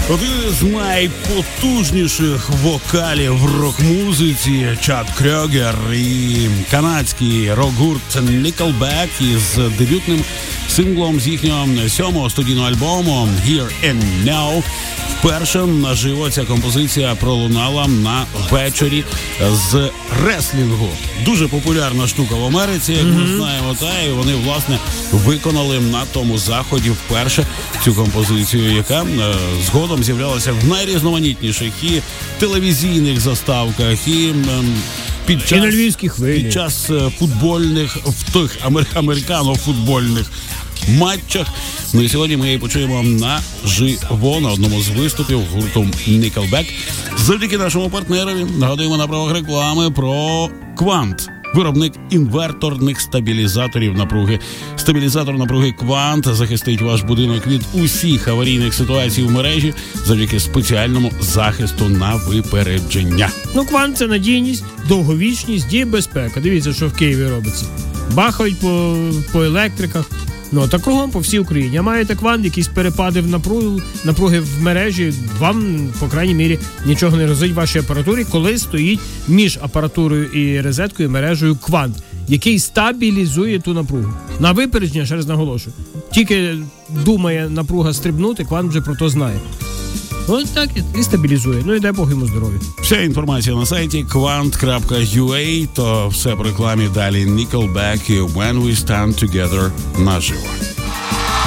Один з найпотужніших вокалів в рок-музиці Чад Крьогер і канадський рок-гурт Nickelback із дебютним синглом з їхнього 7-го студійного альбому «Here and Now». Вперше наживо ця композиція пролунала на вечорі з реслінгу. Дуже популярна штука в Америці, як ми знаємо, та і вони, власне, виконали на тому заході вперше цю композицію, яка згодом з'являлася в найрізноманітніших і телевізійних заставках, і під час футбольних, в тих американо-футбольних матчах. Ну і сьогодні ми її почуємо наживо на одному з виступів гурту Nickelback. Завдяки нашому партнерові нагадуємо на правах реклами про Quant. Виробник інверторних стабілізаторів напруги. Стабілізатор напруги Quant захистить ваш будинок від усіх аварійних ситуацій в мережі завдяки спеціальному захисту на випередження. Ну, Quant – це надійність, довговічність і безпека. Дивіться, що в Києві робиться. Бахають по електриках. Ну, та кругом по всій Україні. А маєте Quant, якісь перепади в напруги в мережі, вам, по крайній мірі, нічого не розить в вашій апаратурі, коли стоїть між апаратурою і розеткою мережею Quant, який стабілізує ту напругу. На випередження, ще раз наголошую, тільки думає напруга стрибнути, Quant вже про то знає. Ось так і стабілізує. Ну і дай Бог йому здоров'я. Вся інформація на сайті quant.ua, то все по рекламі, далі Nickelback і When We Stand Together наживо.